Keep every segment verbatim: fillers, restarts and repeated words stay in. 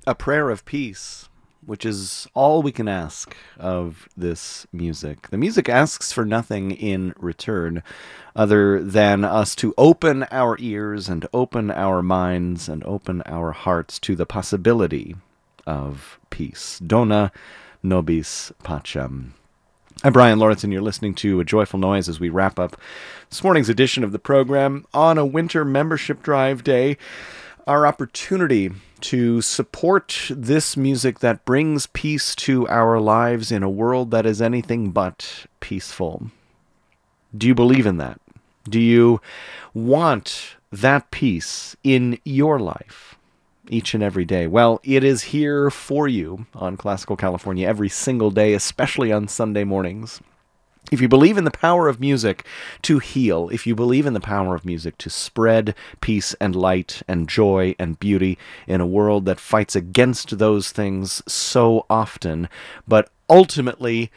a prayer of peace, which is all we can ask of this music. The music asks for nothing in return other than us to open our ears and open our minds and open our hearts to the possibility of peace. Dona nobis pacem. I'm Brian Lawrence, and you're listening to A Joyful Noise as we wrap up this morning's edition of the program on a winter membership drive day. Our opportunity to support this music that brings peace to our lives in a world that is anything but peaceful. Do you believe in that? Do you want that peace in your life each and every day? Well, it is here for you on Classical California every single day, especially on Sunday mornings. If you believe in the power of music to heal, if you believe in the power of music to spread peace and light and joy and beauty in a world that fights against those things so often, but ultimately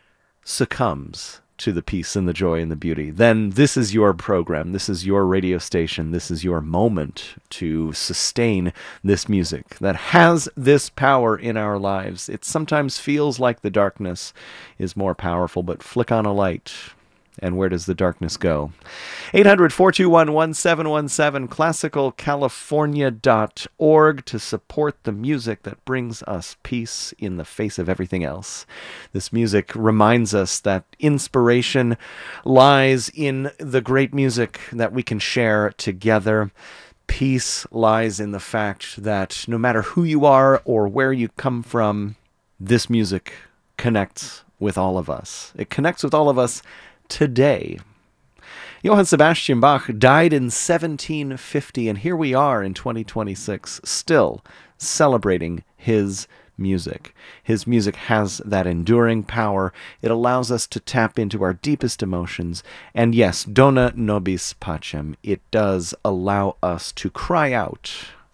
succumbs to the peace and the joy and the beauty, then this is your program, this is your radio station, this is your moment to sustain this music that has this power in our lives. It sometimes feels like the darkness is more powerful, but flick on a light, and where does the darkness go? eight hundred, four two one, one seven one seven, classical california dot org to support the music that brings us peace in the face of everything else. This music reminds us that inspiration lies in the great music that we can share together. Peace lies in the fact that no matter who you are or where you come from, this music connects with all of us. It connects with all of us today. Johann Sebastian Bach died in seventeen fifty, and here we are in twenty twenty-six, still celebrating his music. His music has that enduring power. It allows us to tap into our deepest emotions, and yes, Dona nobis pacem, it does allow us to cry out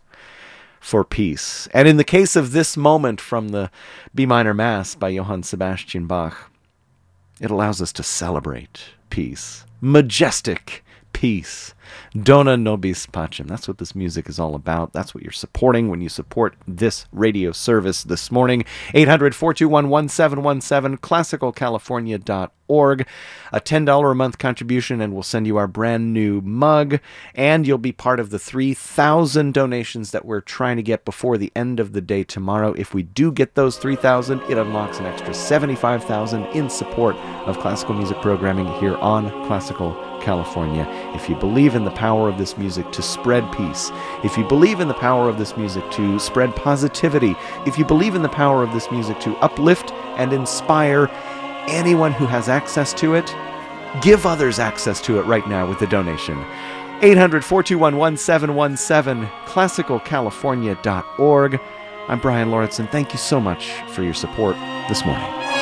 for peace. And in the case of this moment from the B minor Mass by Johann Sebastian Bach, it allows us to celebrate peace. Majestic peace. Dona nobis pacem. That's what this music is all about. That's what you're supporting when you support this radio service this morning. eight hundred, four two one, one seven one seven, classical california dot org. A ten dollars a month contribution and we'll send you our brand new mug, and you'll be part of the three thousand donations that we're trying to get before the end of the day tomorrow. If we do get those three thousand, it unlocks an extra seventy-five thousand in support of classical music programming here on Classical California. If you believe in the power of this music to spread peace, if you believe in the power of this music to spread positivity, if you believe in the power of this music to uplift and inspire anyone who has access to it, give others access to it right now with a donation. eight hundred, four two one, one seven one seven, classical california dot org. I'm Brian Lawrence, and thank you so much for your support this morning.